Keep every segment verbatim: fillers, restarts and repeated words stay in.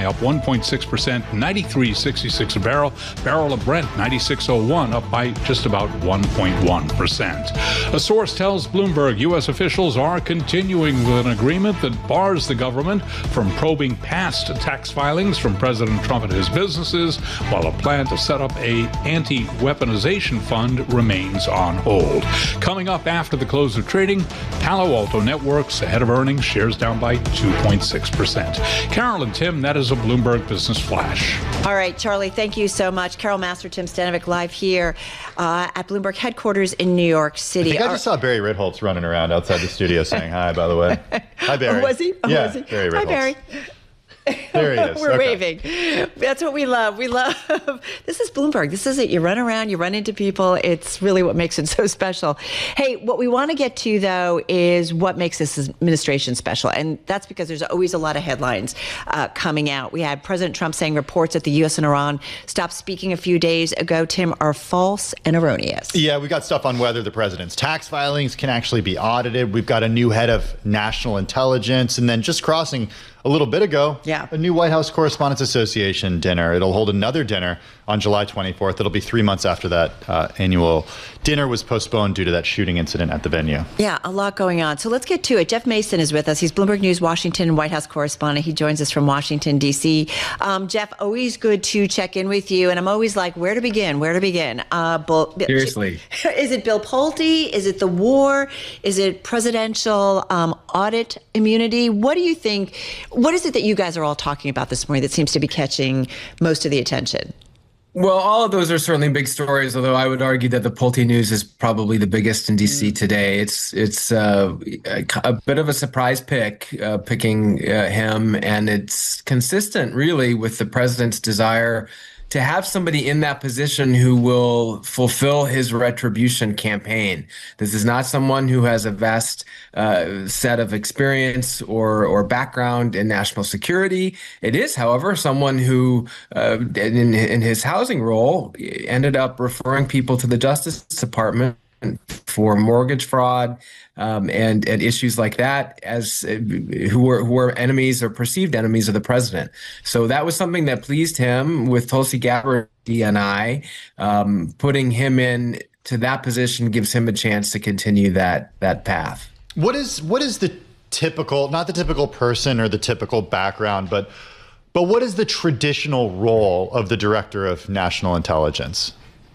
up one point six percent, ninety-three sixty-six a barrel. Barrel of Brent, ninety-six oh one, up by just about one point one percent. A source tells Bloomberg U S officials are continuing with an agreement that bars the government from probing past tax filings from President Trump and his businesses, while a plan to set up a anti-weaponization fund remains on hold. Coming up after the close of trading, Palo Alto Networks ahead of earnings, shares down by two point six percent. Carol and Tim, that is a Bloomberg Business Flash. All right, Charlie, thank you so much. Carol Master, Tim Stanovic, live here uh, at Bloomberg headquarters in New York City. I think I just saw Barry Ritholtz running around outside the studio saying hi, by the way. Hi, Barry. Oh, was he? Oh, yeah, was he? Barry Ritholtz. Hi, Barry. There he is. We're Okay. waving. That's what we love. We love. This is Bloomberg. This is it. You run around, you run into people. It's really what makes it so special. Hey, what we want to get to, though, is what makes this administration special. And that's because there's always a lot of headlines uh, coming out. We had President Trump saying reports that the U S and Iran stopped speaking a few days ago, Tim, are false and erroneous. Yeah, we got stuff on whether the president's tax filings can actually be audited. We've got a new head of national intelligence. And then just crossing a little bit ago, yeah. a new White House Correspondents Association dinner. It'll hold another dinner on July twenty-fourth. It'll be three months after that uh, annual dinner was postponed due to that shooting incident at the venue. Yeah, a lot going on. So let's get to it. Jeff Mason is with us. He's Bloomberg News Washington White House correspondent. He joins us from Washington, D C. Um, Jeff, always good to check in with you. And I'm always like, where to begin? Where to begin? Uh, Bill, Seriously. Is it Bill Pulte? Is it the war? Is it presidential um, audit immunity? What do you think? What is it that you guys are all talking about this morning that seems to be catching most of the attention? Well, all of those are certainly big stories, although I would argue that the Pulte news is probably the biggest in D C today. It's it's uh, a, a bit of a surprise pick, uh, picking uh, him, and it's consistent, really, with the president's desire to have somebody in that position who will fulfill his retribution campaign. This is not someone who has a vast uh, set of experience or or background in national security. It is, however, someone who, uh, in, in his housing role, ended up referring people to the Justice Department for mortgage fraud um, and and issues like that, as uh, who were who were enemies or perceived enemies of the president. So that was something that pleased him with Tulsi Gabbard, D N I. Um, putting him in to that position gives him a chance to continue that that path. What is what is the typical, not the typical person or the typical background, but but what is the traditional role of the Director of National Intelligence?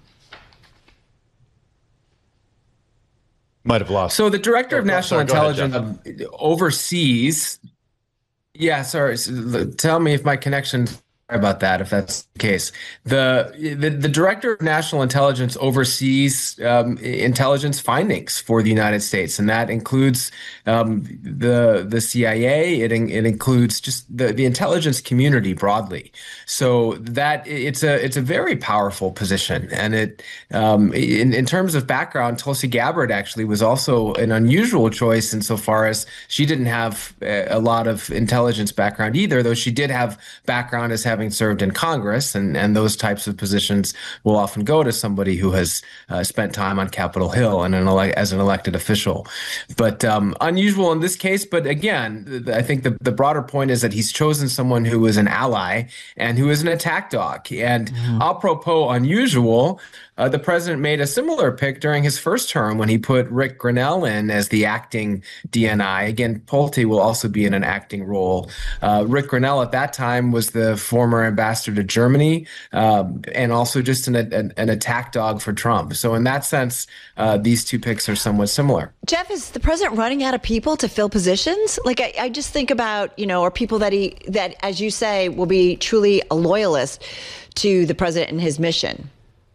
Might have lost. So the Director oh, of National sorry, Intelligence ahead, oversees. Yeah, sorry. Tell me if my connection. Sorry about that, if that's the case. The the, the Director of National Intelligence oversees um, intelligence findings for the United States, and that includes um, the the C I A. It it includes just the, the intelligence community broadly. So that it's a it's a very powerful position, and it um, in in terms of background, Tulsi Gabbard actually was also an unusual choice insofar as she didn't have a lot of intelligence background either, though she did have background as having having served in Congress, and, and those types of positions will often go to somebody who has uh, spent time on Capitol Hill and an ele- as an elected official. But um, unusual in this case. But again, I think the, the broader point is that he's chosen someone who is an ally and who is an attack dog. And mm-hmm. apropos unusual, Uh, the president made a similar pick during his first term when he put Rick Grinnell in as the acting D N I. Again, Pulte will also be in an acting role. Uh, Rick Grinnell at that time was the former ambassador to Germany um, and also just an, an, an attack dog for Trump. So in that sense, uh, these two picks are somewhat similar. Jeff, is the president running out of people to fill positions? Like, I, I just think about, you know, are people that he, that, as you say, will be truly a loyalist to the president and his mission?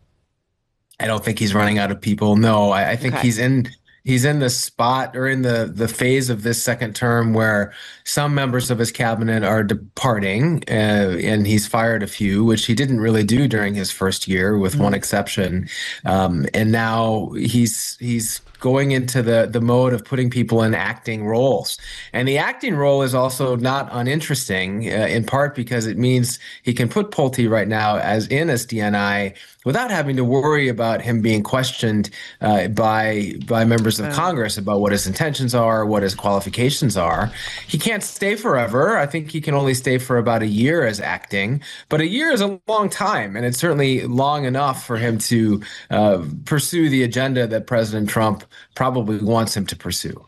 I don't think he's running out of people. No, I, I think okay. he's in he's in the spot or in the the phase of this second term where some members of his cabinet are departing, uh, and he's fired a few, which he didn't really do during his first year, with mm-hmm. one exception. Um, and now he's he's going into the the mode of putting people in acting roles. And the acting role is also not uninteresting, uh, in part because it means he can put Pulte right now as in as D N I without having to worry about him being questioned uh, by by members members of Congress about what his intentions are, what his qualifications are. He can't stay forever. I think he can only stay for about a year as acting, but a year is a long time, and it's certainly long enough for him to uh, pursue the agenda that President Trump probably wants him to pursue.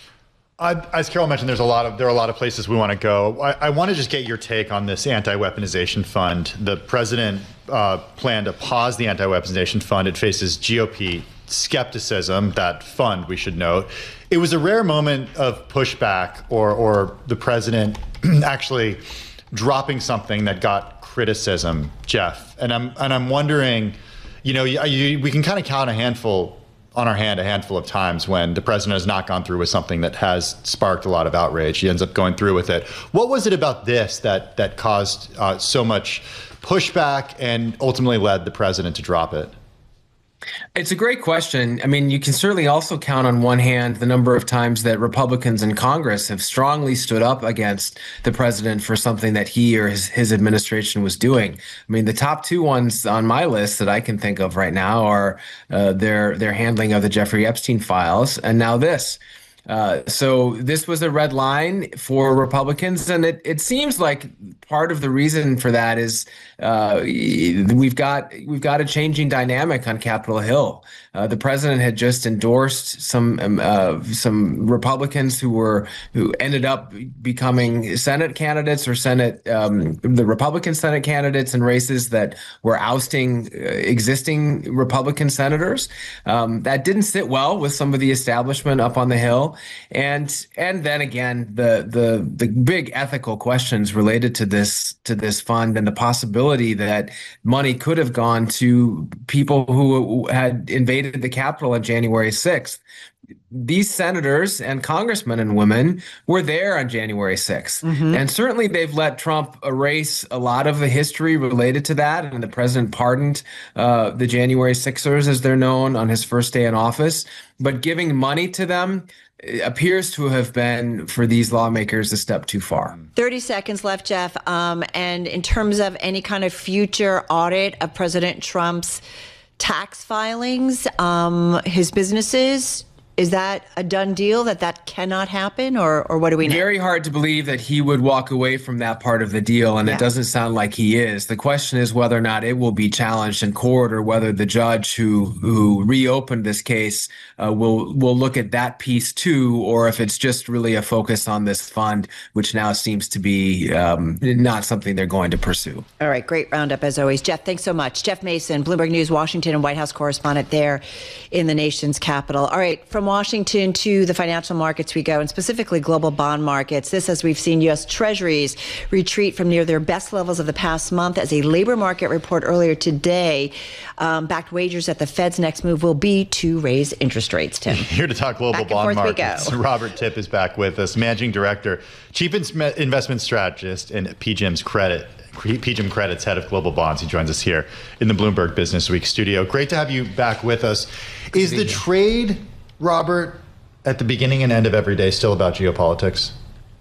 Uh, as Carol mentioned, there's a lot of there are a lot of places we want to go. I, I want to just get your take on this anti-weaponization fund. The president uh, planned to pause the anti-weaponization fund. It faces G O P skepticism. That fund, we should note, it was a rare moment of pushback, or or the president actually dropping something that got criticism, Jeff. And I'm and I'm wondering, you know, you, you, we can kind of count a handful. on our hand a handful of times when the president has not gone through with something that has sparked a lot of outrage. He ends up going through with it. What was it about this that that caused uh, so much pushback and ultimately led the president to drop it? It's a great question. I mean, you can certainly also count on one hand the number of times that Republicans in Congress have strongly stood up against the president for something that he or his, his administration was doing. I mean, the top two ones on my list that I can think of right now are uh, their their handling of the Jeffrey Epstein files, and now this. Uh, so this was a red line for Republicans, and it, it seems like part of the reason for that is uh, we've got we've got a changing dynamic on Capitol Hill. Uh, the president had just endorsed some um, uh, some Republicans who were who ended up becoming Senate candidates or Senate um, the Republican Senate candidates in races that were ousting uh, existing Republican senators. Um, that didn't sit well with some of the establishment up on the Hill. And and then again, the the the big ethical questions related to this to this fund and the possibility that money could have gone to people who had invaded the Capitol on January sixth. These senators and congressmen and women were there on January sixth. Mm-hmm. And certainly they've let Trump erase a lot of the history related to that. And the president pardoned uh, the January sixers, as they're known, on his first day in office. But giving money to them appears to have been, for these lawmakers, a step too far. thirty seconds left, Jeff. Um, and in terms of any kind of future audit of President Trump's tax filings, um, his businesses, is that a done deal that that cannot happen, or or what do we know? Very hard to believe that he would walk away from that part of the deal, and yeah. It doesn't sound like he is. The question is whether or not it will be challenged in court, or whether the judge who who reopened this case uh, will will look at that piece too, or if it's just really a focus on this fund, which now seems to be um, not something they're going to pursue. All right, great roundup as always, Jeff. Thanks so much, Jeff Mason, Bloomberg News, Washington and White House correspondent there in the nation's capital. All right, from Washington to the financial markets we go, and specifically global bond markets. This, as we've seen U S Treasuries retreat from near their best levels of the past month, as a labor market report earlier today um, backed wagers that the Fed's next move will be to raise interest rates. Tim, here to talk global bond markets, Robert Tipp is back with us, Managing Director, Chief Investment Strategist, and P G I M's Credit. P G I M Credit's head of global bonds. He joins us here in the Bloomberg Business Week studio. Great to have you back with us. Good is the here. Trade, Robert, at the beginning and end of every day still about geopolitics?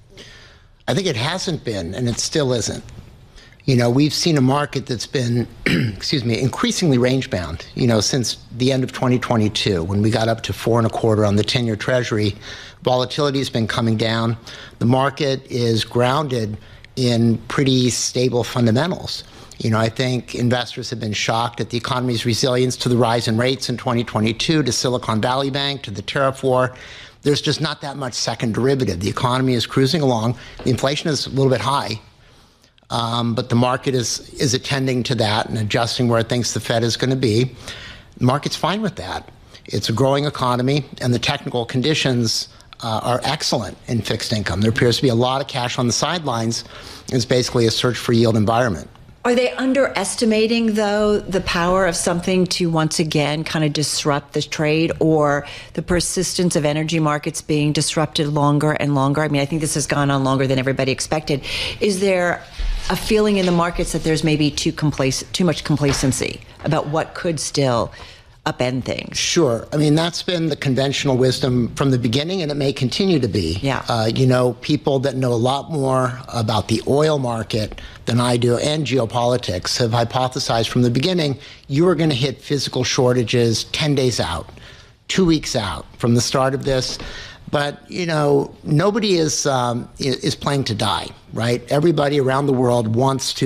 I think it hasn't been, and it still isn't. You know, we've seen a market that's been, excuse me, increasingly range-bound, you know, since the end of twenty twenty-two, when we got up to four and a quarter on the ten-year Treasury. Volatility has been coming down. The market is grounded in pretty stable fundamentals. You know, I think investors have been shocked at the economy's resilience to the rise in rates in twenty twenty-two, to Silicon Valley Bank, to the tariff war. There's just not that much second derivative. The economy is cruising along. The inflation is a little bit high, um, but the market is is attending to that and adjusting where it thinks the Fed is going to be. The market's fine with that. It's a growing economy, and the technical conditions uh, are excellent in fixed income. There appears to be a lot of cash on the sidelines. It's basically a search for yield environment. Are they underestimating, though, the power of something to once again kind of disrupt the trade, or the persistence of energy markets being disrupted longer and longer? I mean, I think this has gone on longer than everybody expected. Is there a feeling in the markets that there's maybe too complacent, too much complacency about what could still upend things? Sure. I mean, that's been the conventional wisdom from the beginning, and it may continue to be. Yeah. Uh, you know, people that know a lot more about the oil market than I do, and geopolitics, have hypothesized from the beginning you are going to hit physical shortages ten days out. two weeks out from the start of this. But, you know, nobody is um, is playing to die, right? Everybody around the world wants to